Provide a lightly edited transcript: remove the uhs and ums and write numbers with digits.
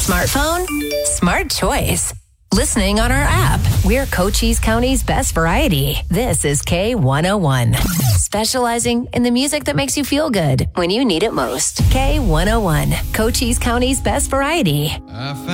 Smartphone? Smart choice. Listening on our app. We're Cochise County's best variety. This is K101. Specializing in the music that makes you feel good when you need it most. K101. Cochise County's best variety.